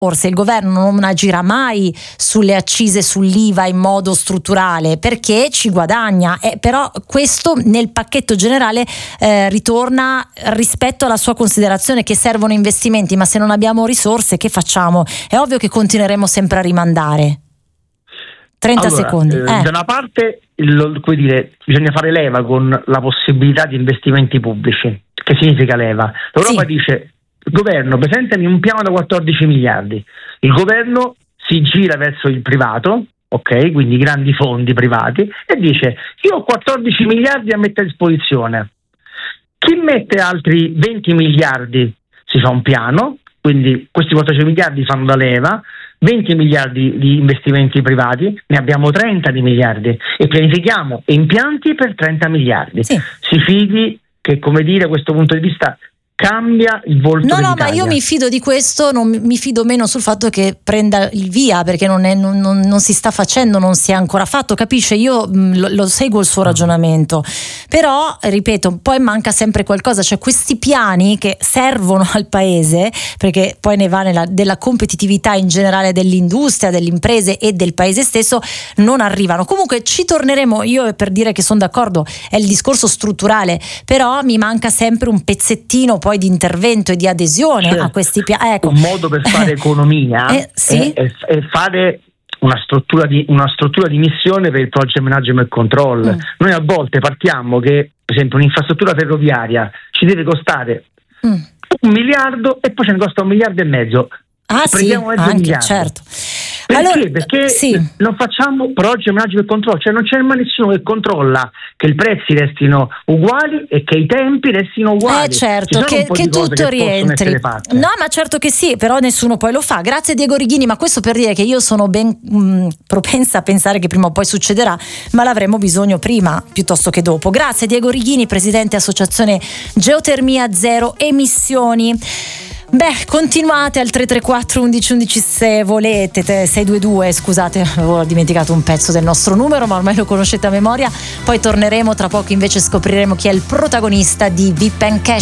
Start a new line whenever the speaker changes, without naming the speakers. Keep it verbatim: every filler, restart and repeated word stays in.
Forse il governo non agirà mai sulle accise, sull'I V A in modo strutturale perché ci guadagna, eh, però questo nel pacchetto generale eh, ritorna rispetto alla sua considerazione che servono investimenti, ma se non abbiamo risorse che facciamo? È ovvio che continueremo sempre a rimandare. trenta
allora,
secondi.
Eh,
eh.
Da una parte il, come dire, bisogna fare leva con la possibilità di investimenti pubblici. Che significa leva? L'Europa
Sì.
dice: il governo presentami un piano da quattordici miliardi. Il governo si gira verso il privato, ok, quindi grandi fondi privati, e dice: io ho quattordici miliardi a mettere a disposizione. Chi mette altri venti miliardi si fa un piano, quindi questi quattordici miliardi fanno da leva, venti miliardi di investimenti privati, ne abbiamo trenta di miliardi e pianifichiamo impianti per trenta miliardi.
Sì.
Si fidi che, come dire, da questo punto di vista cambia il volto
No, no,
dell'Italia.
ma io mi fido di questo, non mi fido meno sul fatto che prenda il via, perché non, è, non, non, non si sta facendo, non si è ancora fatto, capisce? Io mh, lo, lo seguo il suo ragionamento, però, ripeto, poi manca sempre qualcosa, cioè questi piani che servono al paese, perché poi ne va nella, della competitività in generale dell'industria, delle imprese e del paese stesso, non arrivano. Comunque ci torneremo, io per dire che sono d'accordo, è il discorso strutturale, però mi manca sempre un pezzettino poi di intervento e di adesione
Certo.
a questi piani. Ecco.
Un modo per fare economia
eh, sì.
è, è, è fare una struttura di una struttura di missione per il project management control. Mm. Noi a volte partiamo che, per esempio, un'infrastruttura ferroviaria ci deve costare mm. un miliardo e poi ce ne costa un miliardo e mezzo.
Ah sì, anche, certo.
Perché?
Allora,
Perché
sì.
non facciamo project management control, cioè non c'è mai nessuno che controlla che i prezzi restino uguali e che i tempi restino uguali.
Eh certo, che, che tutto rientri. No, ma certo che sì, però nessuno poi lo fa. Grazie Diego Righini, ma questo per dire che io sono ben mh, propensa a pensare che prima o poi succederà, ma l'avremo bisogno prima piuttosto che dopo. Grazie Diego Righini, presidente Associazione Geotermia Zero Emissioni. Beh, continuate al tre tre quattro undici undici se volete, sei due due, scusate, avevo dimenticato un pezzo del nostro numero, ma ormai lo conoscete a memoria. Poi torneremo tra poco, invece scopriremo chi è il protagonista di V I P and Cash.